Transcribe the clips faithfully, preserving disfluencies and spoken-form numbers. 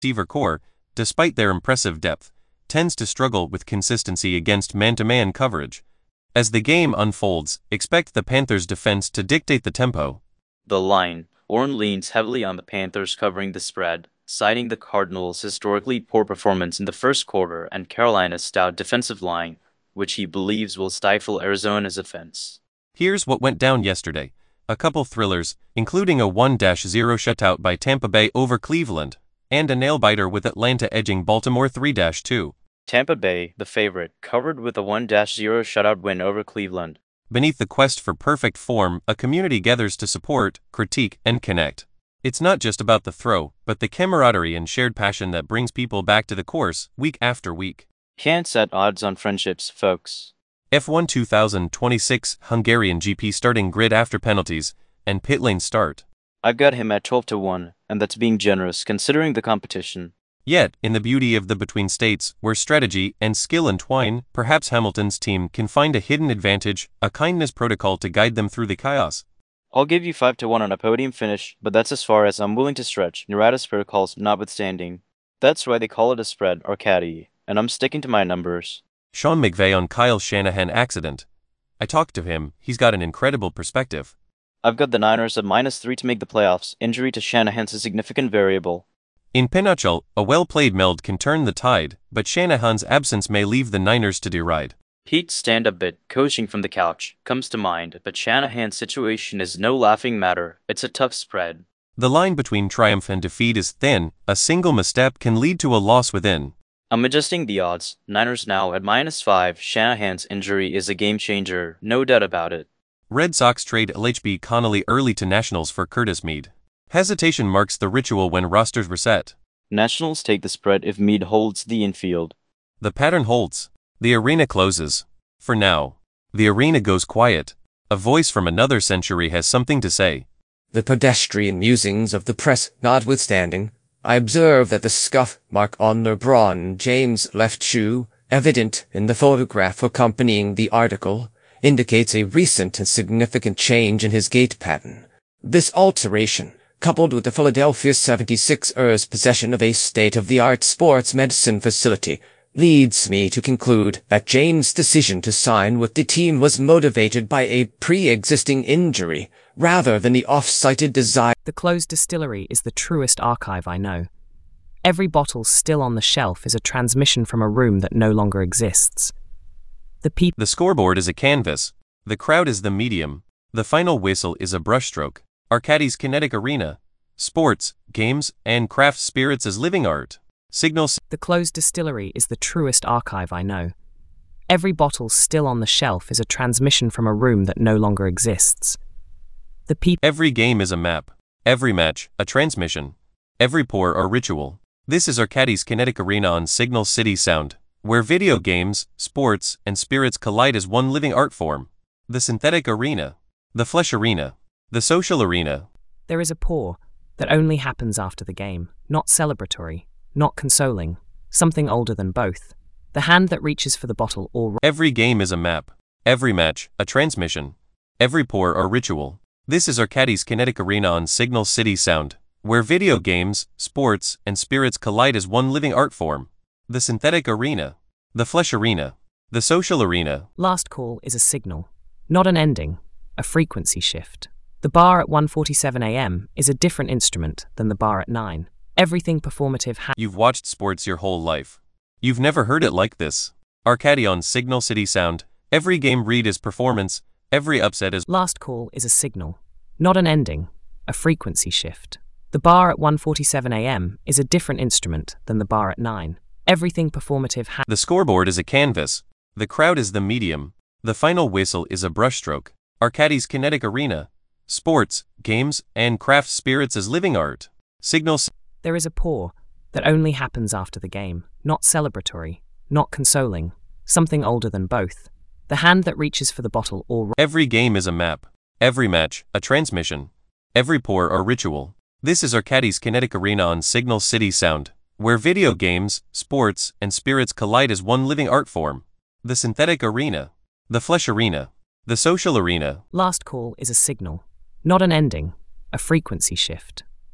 receiver core, despite their impressive depth, tends to struggle with consistency against man-to-man coverage. As the game unfolds, expect the Panthers' defense to dictate the tempo. The line. Warren leans heavily on the Panthers covering the spread, citing the Cardinals' historically poor performance in the first quarter and Carolina's stout defensive line, which he believes will stifle Arizona's offense. Here's what went down yesterday. A couple thrillers, including a one to zero shutout by Tampa Bay over Cleveland, and a nail-biter with Atlanta edging Baltimore three to two. Tampa Bay, the favorite, covered with a one to zero shutout win over Cleveland. Beneath the quest for perfect form, a community gathers to support, critique, and connect. It's not just about the throw, but the camaraderie and shared passion that brings people back to the course, week after week. Can't set odds on friendships, folks. F one twenty twenty-six Hungarian G P starting grid after penalties, and pit lane start. I've got him at twelve to one, and that's being generous considering the competition. Yet, in the beauty of the between states, where strategy and skill entwine, perhaps Hamilton's team can find a hidden advantage, a kindness protocol to guide them through the chaos. I'll give you five to one on a podium finish, but that's as far as I'm willing to stretch, Nerada's protocols notwithstanding. That's why they call it a spread or caddy, and I'm sticking to my numbers. Sean McVay on Kyle Shanahan accident. I talked to him, he's got an incredible perspective. I've got the Niners at minus three to make the playoffs. Injury to Shanahan's a significant variable. In Pinochle, a well-played meld can turn the tide, but Shanahan's absence may leave the Niners to deride. Pete's stand-up bit, coaching from the couch, comes to mind, but Shanahan's situation is no laughing matter. It's a tough spread. The line between triumph and defeat is thin. A single misstep can lead to a loss within. I'm adjusting the odds. Niners now at minus five. Shanahan's injury is a game-changer, no doubt about it. Red Sox trade L H B Connolly early to Nationals for Curtis Mead. Hesitation marks the ritual when rosters reset. Nationals take the spread if Mead holds the infield. The pattern holds. The arena closes. For now. The arena goes quiet. A voice from another century has something to say. The pedestrian musings of the press notwithstanding, I observe that the scuff mark on LeBron James' left shoe, evident in the photograph accompanying the article, indicates a recent and significant change in his gait pattern. This alteration, coupled with the Philadelphia seventy-sixers possession of a state-of-the-art sports medicine facility, leads me to conclude that James' decision to sign with the team was motivated by a pre-existing injury, rather than the off-cited desire. The closed distillery is the truest archive I know. Every bottle still on the shelf is a transmission from a room that no longer exists. The people. The scoreboard is a canvas. The crowd is the medium. The final whistle is a brushstroke. Arcadis Kinetic Arena. Sports, games, and craft spirits as living art. Signals. The closed distillery is the truest archive I know. Every bottle still on the shelf is a transmission from a room that no longer exists. The people. Every game is a map. Every match, a transmission. Every pour, a ritual. This is Arcadis Kinetic Arena on Signal City Sound, where video games, sports, and spirits collide as one living art form. The synthetic arena. The flesh arena. The social arena. There is a pour that only happens after the game, not celebratory, not consoling, something older than both. The hand that reaches for the bottle or... Every game is a map. Every match, a transmission. Every pour, a ritual. This is Arcadis Kinetic Arena on Signal City Sound, where video games, sports, and spirits collide as one living art form. The synthetic arena. The flesh arena. The social arena. Last call is a signal, not an ending, a frequency shift. The bar at one forty-seven a m is a different instrument than the bar at nine. Everything performative ha- You've watched sports your whole life. You've never heard it like this. Arcadi on Signal City Sound. Every game read is performance. Every upset is... Last call is a signal, not an ending, a frequency shift. The bar at one forty-seven a m is a different instrument than the bar at nine. Everything performative ha- The scoreboard is a canvas. The crowd is the medium. The final whistle is a brushstroke. Arcadis Kinetic Arena. Sports, games, and craft spirits as living art. Signals. There is a pour that only happens after the game, not celebratory, not consoling, something older than both. The hand that reaches for the bottle or... Every game is a map. Every match, a transmission. Every pour, a ritual. This is Arcadis Kinetic Arena on Signal City Sound, where video games, sports, and spirits collide as one living art form. The synthetic arena. The flesh arena. The social arena. Last call is a signal, not an ending, a frequency shift. The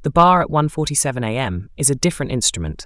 The bar at one forty-seven a m is a different instrument